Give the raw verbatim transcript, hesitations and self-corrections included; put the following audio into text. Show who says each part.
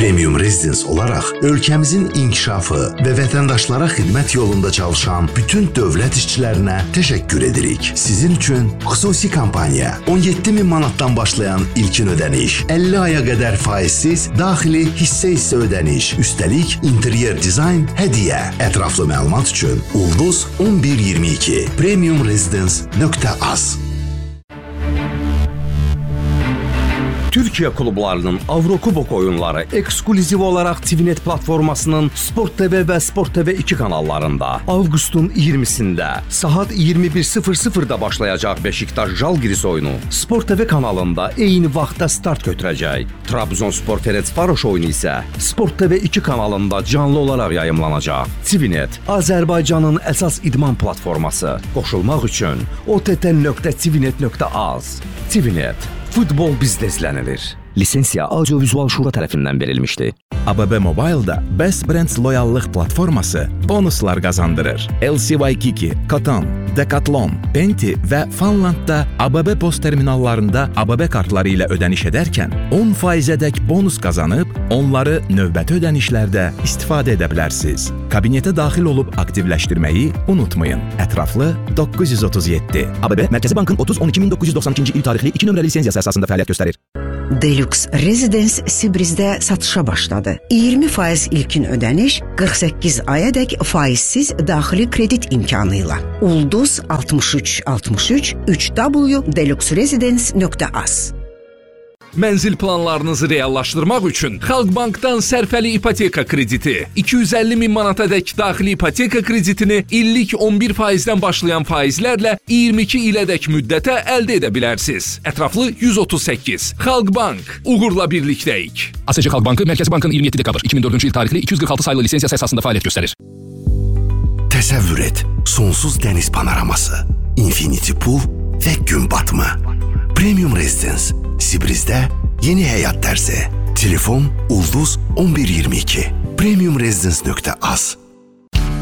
Speaker 1: Premium Residence olaraq ölkəmizin inkişafı və vətəndaşlara xidmət yolunda çalışan bütün dövlət işçilərinə təşəkkür edirik. Sizin üçün xüsusi kampaniya on yeddi min manatdan başlayan ilkin ödəniş, əlli aya qədər faizsiz daxili hissə-hissə ödəniş, üstəlik interyer dizayn hədiyyə. Ətraflı məlumat üçün ulduz on bir iyirmi iki premium residence nöqtə az.
Speaker 2: Türkiyə klublarının Avrokubok oyunları eksklüziv olaraq T V Net platformasının Sport T V və Sport T V iki kanallarında avqustun iyirmisində saat iyirmi bir sıfır sıfırda başlayacaq Beşiktaş Jalgiris oyunu Sport T V kanalında eyni vaxtda start götürəcək. Trabzonspor Ferencvaroş oyunu isə Sport T V iki kanalında canlı olaraq yayımlanacaq. T V Net Azərbaycanın əsas idman platforması. Qoşulmaq üçün o t t nöqtə t v net nöqtə az. T V Net Futbol bizdə izlənilir. Lisensiya Audiovizual Şura tərəfindən verilmişdi.
Speaker 3: A B B Mobile'da Best Brands loyallıq platforması bonuslar qazandırır. L C Waikiki, Cotton, Decathlon, Penti və Funlandda A B B post terminallarında A B B kartları ilə ödəniş edərkən on faizədək bonus qazanıb, onları növbəti ödənişlərdə istifadə edə bilərsiniz. Kabinetə daxil olub aktivləşdirməyi unutmayın. Ətraflı doqquz yüz otuz yeddi. A B B Mərkəzi Bankın otuz on iki min doqquz yüz doxsan ikinci il tarixli iki nömrəli lisenziyası əsasında fəaliyyət göstərir.
Speaker 4: Deluxe Residence Sibrizdə satışa başladı. iyirmi faiz ilkin ödəniş, qırx səkkiz ayadək faizsiz daxili kredit imkanı ilə. Ulduz altmış üç altmış üç üç w deluxe residence nöqtə az.
Speaker 5: Mənzil planlarınızı reallaşdırmaq üçün Xalqbankdan sərfəli ipoteka krediti, iki yüz əlli min manatadək daxili ipoteka kreditini illik on bir faizdən başlayan faizlərlə iyirmi iki ilədək müddətə əldə edə bilərsiniz. Ətraflı yüz otuz səkkiz. Xalqbank, uğurla birlikdəyik.
Speaker 6: A S C Xalqbankı Mərkəzi Bankın iyirmi yeddi dekabr iki min dördüncü il tarixli iki yüz qırx altı sayılı lisensiyası əsasında fəaliyyət göstərir.
Speaker 1: Təsəvvür et, sonsuz dəniz panoraması, infinity pool və gün batımı. Premium Residence Sibrizdə yeni həyat dərsi. Telefon ulduz on bir iyirmi iki premium residence nöqtə az.